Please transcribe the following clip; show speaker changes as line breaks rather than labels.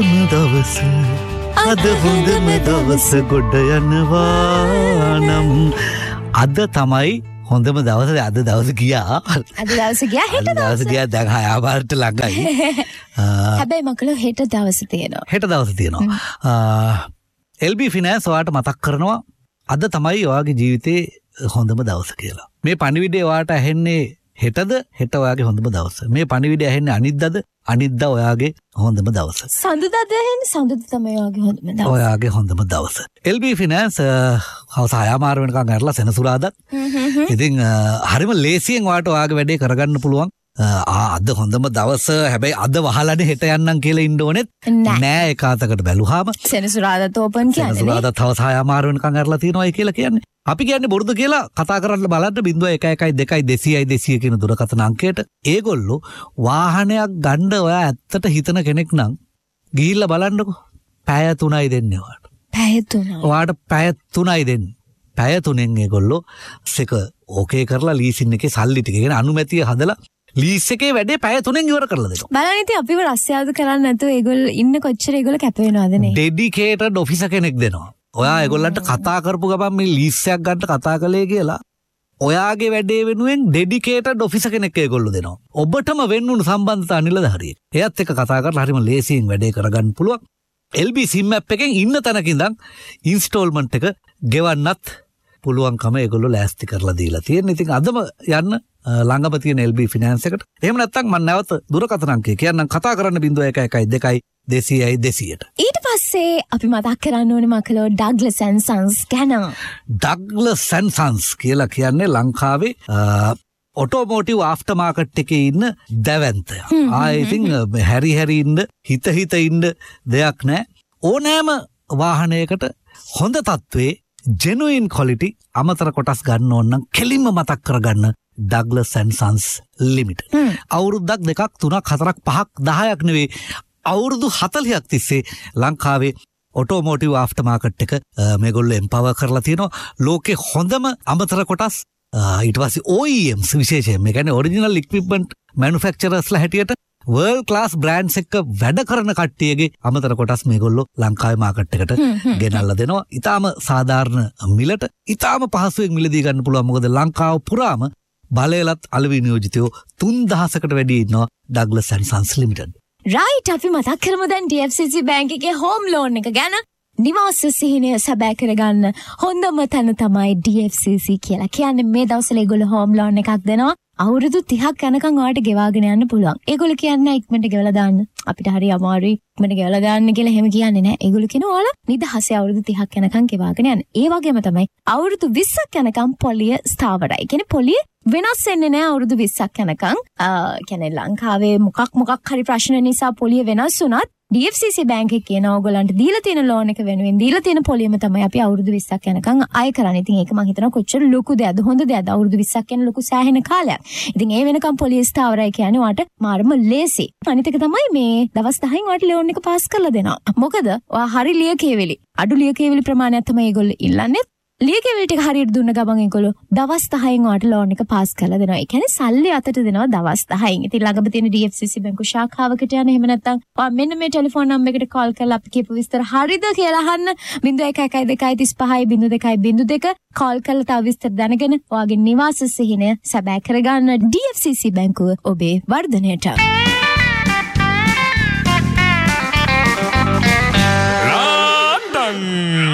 දවස අද හොඳම දවස ගොඩ යනවා නම් අද තමයි හොඳම දවස. අද දවස ගියා. හෙට දවස ගියා. දැන් 6 පාරට ළඟයි.
හැබැයි මකලෝ හෙට දවස තියෙනවා.
LB ෆිනෑන්ස් ඔයාලට මතක් කරනවා අද තමයි ඔයාගේ ජීවිතේ හොඳම දවස කියලා. මේ පණිවිඩය ඔයාලට ඇහෙන්නේ හෙටද? හෙට ඔයාගේ හොඳම දවස. මේ පණිවිඩය ඇහෙන්නේ අනිද්දාද? අනිද්දා ඔයාගේ හොඳම දවස.
සඳුදාද ඇහෙන්නේ? සඳුදා තමයි ඔයාගේ හොඳම දවස.
ඔයාගේ හොඳම දවස. LB ෆිනෑන්ස් හවස 6 මාර වෙනකන් ඇරලා සෙනසුරාදාත්. ඉතින් හරිම ලේසියෙන් ඔයාලට ඔයාගේ වැඩේ කරගන්න පුළුවන්. අද හොඳම දවස. හැබැයි අද වහලානේ හෙට යන්නම් කියලා ඉන්න ඕනෙත් නෑ. ඒකාතකට බැලුවාම
සෙනසුරාදාත් ඕපන් කියන්නේ.
සෙනසුරාදාත් හවස 6 මාර වෙනකන් ඇරලා තියෙනවායි කියලා කියන්නේ. අපි කියන්නේ බොරුද කියලා කතා කරන්න බලන්න 0112 කියන දුරකථන අංකයට. ඒගොල්ලෝ වාහනයක් ගන්න ඔයා ඇත්තට හිතන කෙනෙක් නම් ගිහිල්ලා බලන්නකෝ. පැය 3යි දෙන්නේ ඔයාට.
පැය 3යි.
ඔයාට පැය 3යි දෙන්නේ. පැය 3ෙන් ඒගොල්ලෝ එක ඕකේ කරලා ලීසින් එකේ සල්ලි ටික කියන අනුමැතිය හදලා ලීස් එකේ වැඩේ පැය 3ෙන් ඉවර කරලා දෙනවා.
බලන්න ඉතින් අපිව රස්යාදු කරන්නේ නැතුව ඒගොල්ලෝ ඉන්න කොච්චර ඒගොල්ලෝ කැප වෙනවද නේ.
ඩෙඩිකේටඩ් ඔෆිසර් කෙනෙක් දෙනවා. ඔයා ඒගොල්ලන්ට කතා කරපු ගමන් මේ ලීස් එකක් ගන්න කතා කළේ කියලා ඔයාගේ වැඩේ වෙනුවෙන් ඩෙඩිකේටඩ් ඔෆිසර් කෙනෙක් ඒගොල්ලෝ දෙනවා. ඔබටම වෙන්නුණු සම්බන්ධතා නිලධාරියෙක්. එයාත් එක්ක කතා කරලා හරිම ලේසියෙන් වැඩේ කරගන්න පුළුවන්. LB SIM app එකෙන් ඉන්න තැනක ඉඳන් ඉන්ස්ටෝල්මන්ට් එක ගෙවන්නත් පුළුවන්කම ඒගොල්ලෝ ලෑස්ති කරලා දීලා තියෙනවා. ඉතින් අදම යන්න ළඟම තියෙන LB ෆිනෑන්ස් එකට. එහෙම නැත්නම් මම නැවත දුරකථන අංකය කියන්නම්. කතා කරන්න 0112 200ට.
ඊට පස්සේ අපි මතක් කරන්න ඕනේ මකලෝ ඩග්ලස් ඇන්ඩ් සන්ස් ගැන.
ඩග්ලස් ඇන්ඩ් සන්ස් කියලා කියන්නේ ලංකාවේ ඔටෝමෝටිව් ආෆ්ටර් මාකට් එකේ ඉන්න දැවැන්තය. ඉතින් හැරි ඉන්න හිත ඉන්න දෙයක් නැහැ. ඕනෑම වාහනයකට හොඳ තත්ත්වයේ ජෙනුයින් ක්වොලිටි අමතර කොටස් ගන්න ඕන නම් කෙලින්ම මතක් කරගන්න ඩග්ලස් ඇන්ඩ් සන්ස් ලිමිටඩ්. අවුරුද්දක් 2ක් 3ක් 4ක් 5ක් 10ක් නෙවෙයි අවුරුදු 40ක් තිස්සේ ලංකාවේ ඔටෝමෝටිව් ආෆ්ටර් මාකට් එක මේගොල්ලෝ එම්පවර් කරලා තියෙනවා. ලෝකේ හොඳම අමතර කොටස් ඊට පස්සේ OEMs විශේෂයෙන් මේ කියන්නේ ඔරිජිනල් ඉක්විප්මන්ට් මැනුෆැක්චරර්ස්ලා හැටියට වර්ල්ඩ් ක්ලාස් බ්‍රෑන්ඩ්ස් එක්ක වැඩ කරන කට්ටියගේ අමතර කොටස් මේගොල්ලෝ ලංකාවේ මාකට් එකට ගෙනල්ලා දෙනවා. ඊටාම සාධාරණ මිලට ඊටාම පහසුවෙන් මිලදී ගන්න පුළුවන්. මොකද ලංකාව පුරාම බලයලත් අලෙවි නියෝජිතයෝ 3000කට වැඩි ඉන්නවා ඩග්ලස් ඇන්ඩ් සන්ස් ලිමිටඩ්.
රයිට් අපි මතක් කරමු දැන් DFCC බැංක් එකේ හෝම් ලෝන් එක ගැන. නිවාස සිහිනය සැබෑ කරගන්න හොඳම තැන තමයි DFCC කියලා. කියන්නේ මේ දවස්වල ඒගොල්ලෝ හෝම් ලෝන් එකක් දෙනවා. අවුරුදු 30ක් යනකම් ඔයාලට ගෙවාගෙන යන්න පුළුවන්. ඒගොල්ලෝ කියන්නේ ඉක්මනට ගෙවලා දාන්න. අපිට හරි අමාරුයි ඉක්මනට ගෙවලා දාන්න කියලා එහෙම කියන්නේ නැහැ. ඒගොල්ලෝ කියනවා ඔයාලා නිදහසේ අවුරුදු 30ක් යනකම් ගෙවාගෙන යන්න. ඒ වගේම තමයි අවුරුදු 20ක් යනකම් පොලිය ස්ථාවරයි. කියන්නේ පොලිය වෙනස් වෙන්නේ නැහැ අවුරුදු 20ක් යනකම්. කියන්නේ ලංකාවේ මොකක් හරි ප්‍රශ්න නිසා පොලිය වෙනස් වුණත් DFCC බැංක් එක කියන ඕගොල්ලන්ට දීලා තියෙන ලෝන් එක වෙනුවෙන් දීලා තියෙන පොලියම තමයි අපි අවුරුදු 20ක් යනකම් අය කරන්නේ. ඉතින් ඒක මම හිතනවා කොච්චර ලොකු දෙයක්ද හොඳ දෙයක්ද අවුරුදු 20ක් කියන ලොකු සෑහෙන කාලයක්. ඉතින් ඒ වෙනකම් පොලිය ස්ථාවරයි කියන්නේ ඔයාට මාර්ම ලේසි. අනිත් එක තමයි මේ දවස් 10න් ඔයාට ලෝන් එක පාස් කරලා දෙනවා. මොකද ඔයා හරි ලියකේවිලි අඩු ලියකේවිලි ප්‍රමාණයක් තමයි ඒගොල්ලෝ ඉල්ලන්නේ. ලියකේවිලි ටික හරියට දුන්න ගමන් ඒගොල්ලෝ දවස් 10න් ඔයාට ලෝන් එක පාස් කරලා දෙනවා. ඒ කියන්නේ සල්ලි අතට දෙනවා දවස් 10න්. ඉතින් ළඟම තියෙන DFCC බැංකු ශාඛාවකට යන එහෙම නැත්නම් ඔයා මෙන්න මේ ටෙලිෆෝන් නම්බර් එකට කෝල් කරලා අපි කියපු විස්තර හරිද කියලා අහන්න 0112350202 කෝල් කරලා තව විස්තර දැනගෙන ඔයාගේ නිවාස සිහිනය සැබෑ කරගන්න DFCC බැංකුව ඔබේ වර්ධනයට.